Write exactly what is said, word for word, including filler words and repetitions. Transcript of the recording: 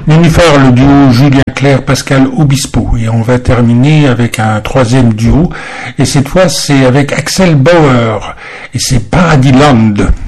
Nénuphar, le duo Julien Clerc, Pascal Obispo. Et on va terminer avec un troisième duo. Et cette fois, c'est avec Axel Bauer. Et c'est Paradis Land.